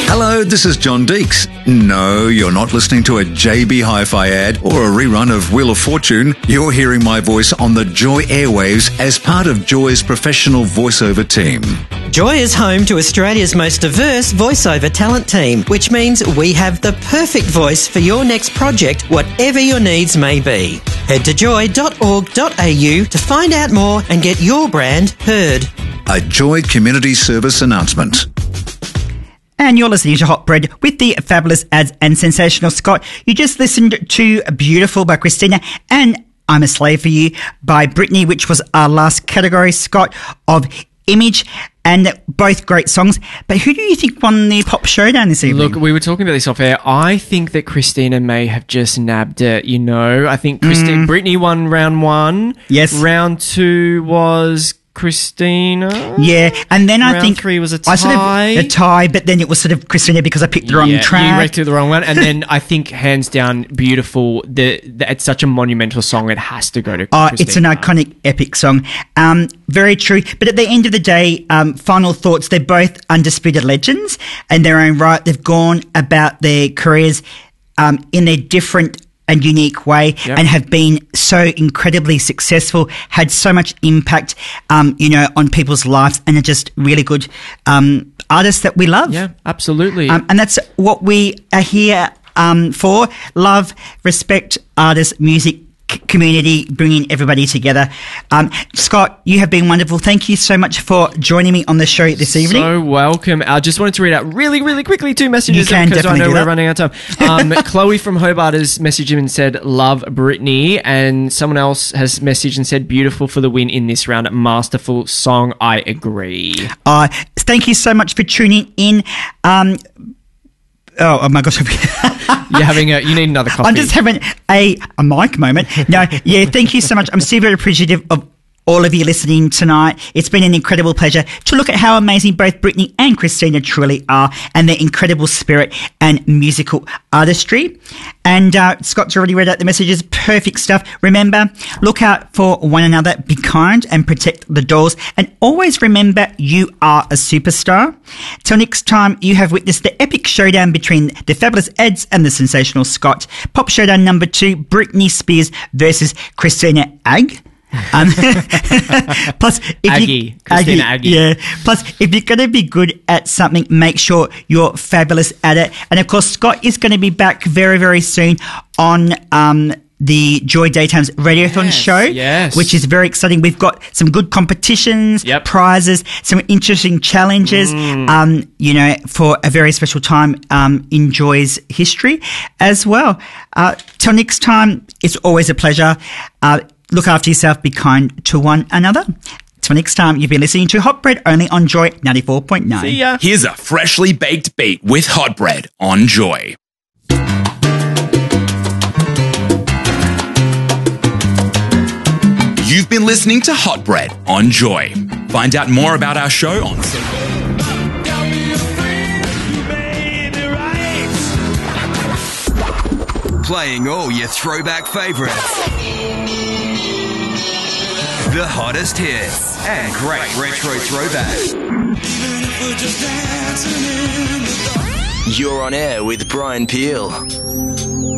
Hello, this is John Deeks. No, you're not listening to a JB Hi-Fi ad or a rerun of Wheel of Fortune. You're hearing my voice on the Joy airwaves as part of Joy's professional voiceover team. Joy is home to Australia's most diverse voiceover talent team, which means we have the perfect voice for your next project, whatever your needs may be. Head to joy.org.au to find out more and get your brand heard. A Joy Community Service announcement. And you're listening to Hot Bread with the fabulous Ads and Sensational Scott. You just listened to Beautiful by Christina and I'm a Slave for You by Britney, which was our last category, Scott, of Image, and both great songs. But who do you think won the Pop Showdown this evening? Look, we were talking about this off air. I think that Christina may have just nabbed it, you know. I think Britney won round one. Yes. Round two was Christina. Yeah, and then I Round think three was a tie. I sort of a tie, but then it was sort of Christina because I picked the wrong track. You wrecked the wrong one, and then I think hands down, Beautiful. It's such a monumental song; it has to go to Christina. It's an iconic, epic song. Very true. But at the end of the day, final thoughts. They're both undisputed legends in their own right. They've gone about their careers in their different and unique way, and have been so incredibly successful, had so much impact, on people's lives, and are just really good artists that we love. Yeah, absolutely. And that's what we are here for. Love, respect, artists, music, community, bringing everybody together. Scott, you have been wonderful. Thank you so much for joining me on the show this evening. So welcome. I just wanted to read out really, really quickly 2 messages because I know we're running out of time. Chloe from Hobart has messaged him and said, love Britney. And someone else has messaged and said, beautiful for the win in this round. Masterful song. I agree. Thank you so much for tuning in. Oh my gosh. You need another coffee. I'm just having a mic moment. No, yeah, thank you so much. I'm so very appreciative of all of you listening tonight. It's been an incredible pleasure to look at how amazing both Britney and Christina truly are, and their incredible spirit and musical artistry. And Scott's already read out the messages. Perfect stuff. Remember, look out for one another, be kind and protect the dolls, and always remember you are a superstar. Till next time, you have witnessed the epic showdown between the fabulous Eds and the sensational Scott. Pop Showdown number 2, Britney Spears versus Christina Agg. Plus, Christina Aggie. Yeah. Plus, if you're going to be good at something, make sure you're fabulous at it. And of course, Scott is going to be back very, very soon on the Joy Daytime's Radiothon show, which is very exciting. We've got some good competitions, prizes, some interesting challenges, for a very special time in Joy's history as well. Till next time, it's always a pleasure. Look after yourself, be kind to one another. Till next time, you've been listening to Hot Bread only on Joy 94.9. See ya. Here's a freshly baked beat with Hot Bread on Joy. You've been listening to Hot Bread on Joy. Find out more about our show on playing all your throwback favorites, the hottest hits, and great retro throwbacks. You're on air with Brian Peel.